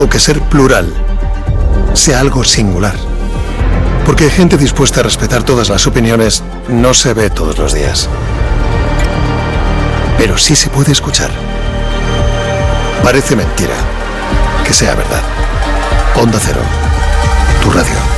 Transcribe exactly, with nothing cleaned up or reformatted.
o que ser plural sea algo singular. Porque gente dispuesta a respetar todas las opiniones no se ve todos los días. Pero sí se puede escuchar. Parece mentira que sea verdad. Onda Cero, tu radio.